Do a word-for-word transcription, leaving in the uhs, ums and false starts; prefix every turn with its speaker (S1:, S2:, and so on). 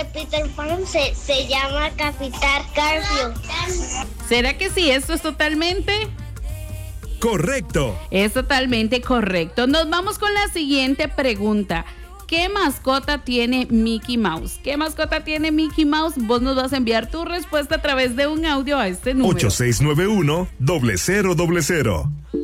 S1: Peter Pan se, se llama Capitán Garfield.
S2: ¿Será que sí? Esto es totalmente
S3: correcto.
S2: Es totalmente correcto. Nos vamos con la siguiente pregunta. ¿Qué mascota tiene Mickey Mouse? ¿Qué mascota tiene Mickey Mouse? Vos nos vas a enviar tu respuesta a través de un audio a este número.
S3: ocho seis nueve uno, cero cero cero cero.